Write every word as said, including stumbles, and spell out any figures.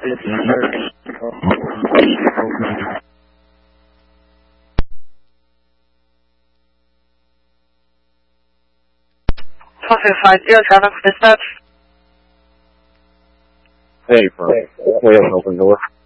twelve five zero, traffic dispatch. Hey, Frank. We have an open door.